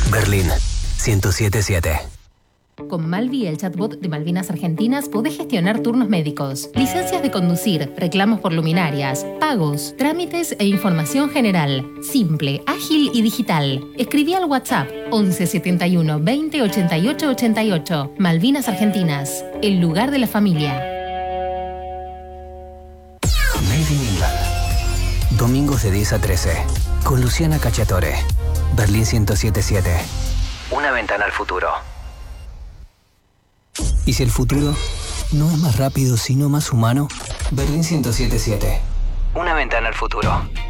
Berlín 107.7. Con Malvi, el chatbot de Malvinas Argentinas, podés gestionar turnos médicos, licencias de conducir, reclamos por luminarias, pagos, trámites e información general. Simple, ágil y digital. Escribí al WhatsApp 11 71 20 88 88. Malvinas Argentinas, el lugar de la familia. Made in England. Domingos de 10 a 13. Con Luciana Cacciatore. Berlín 107.7. Una ventana al futuro. ¿Y si el futuro no es más rápido, sino más humano? Berlín 107.7. Una ventana al futuro.